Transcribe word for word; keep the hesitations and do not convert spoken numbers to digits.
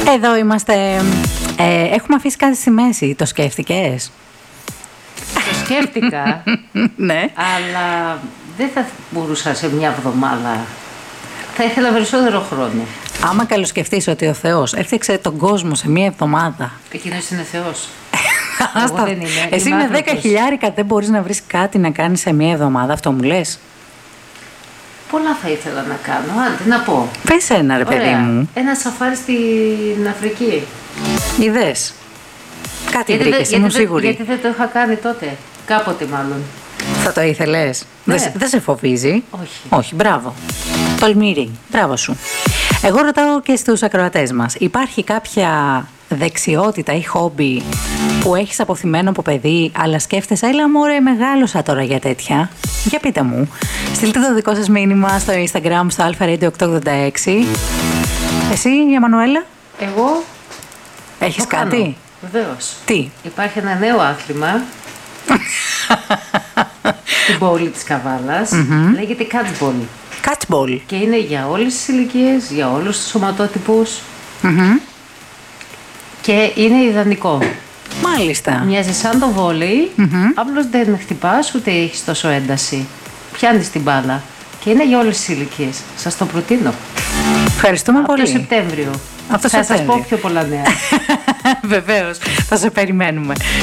Εδώ είμαστε. Ε, έχουμε αφήσει κάτι στη μέση. Το σκέφτηκες? Το σκέφτηκα. Ναι. Αλλά δεν θα μπορούσα σε μια εβδομάδα. Θα ήθελα περισσότερο χρόνο. Άμα καλοσκεφτείς ότι ο Θεός έφτιαξε τον κόσμο σε μια εβδομάδα. Εκείνος είναι Θεός. Άστα. δεν είμαι, Εσύ είμαι με άνθρωπος. δέκα χιλιάρικα δεν μπορείς να βρεις κάτι να κάνεις σε μια εβδομάδα, αυτό μου λες? Πολλά θα ήθελα να κάνω. Άντε να πω. Πες ένα ρε παιδί Ωραία. μου. Ένα σαφάρι στην Αφρική. Είδες? Κάτι Γιατί, βρήκες, δεν- ήμουν γιατί, δεν- σίγουρη. γιατί δεν το είχα κάνει τότε. Κάποτε μάλλον. Θα το ήθελες? Ναι. Δεν, σε- δεν σε φοβίζει? Όχι. Όχι, μπράβο. Τολμήρη, μπράβο σου. Εγώ ρωτάω και στους ακροατές μας. Υπάρχει κάποια δεξιότητα ή χόμπι που έχεις αποθυμένο από παιδί, αλλά σκέφτεσαι, έλα μωρέ, μεγάλωσα τώρα για τέτοια? Για πείτε μου. Στείλτε το δικό σας μήνυμα στο Instagram, στο αλφα ρέιντιο οκτακόσια ογδόντα έξι. Εσύ, η Μανουέλα, Εγώ έχεις το κάνω. κάτι? Βεβαίως. Τι? Υπάρχει ένα νέο άθλημα στην πόλη της Καβάλας. Λέγεται catchball. Catchball. Και είναι για όλες τις ηλικίες, για όλους τους σωματότυπους. Μμμ. Και είναι ιδανικό. Μάλιστα. Μοιάζει σαν το βόλεϊ, απλώς δεν χτυπάς ούτε έχεις τόσο ένταση. Πιάνεις την μπάλα. Και είναι για όλες τις ηλικίες. Σας το προτείνω. Ευχαριστούμε Από πολύ. το Σεπτέμβριο. Από το Θα σας Σεπτέμβριο. πω πιο πολλά νέα. Βεβαίως, θα σε περιμένουμε.